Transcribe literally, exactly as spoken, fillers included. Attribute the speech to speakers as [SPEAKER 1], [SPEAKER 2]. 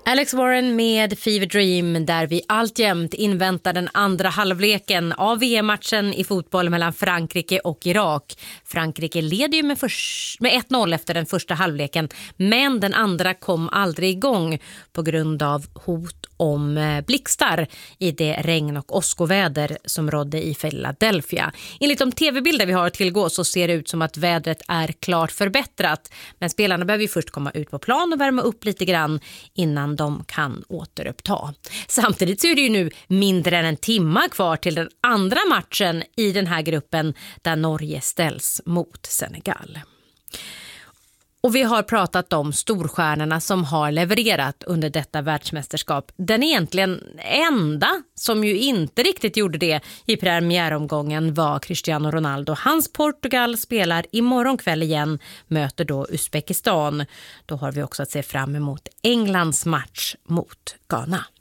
[SPEAKER 1] Alex Warren med Fever Dream, där vi alltjämt inväntar den andra halvleken av V M-matchen i fotboll mellan Frankrike och Irak. Frankrike leder ju med, för- med ett noll efter den första halvleken, men den andra kom aldrig igång på grund av hot om blixtar i det regn- och åskoväder som rådde i Philadelphia. Enligt de tv-bilder vi har att tillgå så ser det ut som att vädret är klart förbättrat, men spelarna behöver ju först komma ut på plan och värma upp lite grann innan de kan återuppta. Samtidigt så är det ju nu mindre än en timma kvar till den andra matchen i den här gruppen där Norge ställs mot Senegal. Och vi har pratat om storstjärnorna som har levererat under detta världsmästerskap. Den egentligen enda som ju inte riktigt gjorde det i premiäromgången var Cristiano Ronaldo. Hans Portugal spelar imorgon kväll igen, möter då Uzbekistan. Då har vi också att se fram emot Englands match mot Ghana.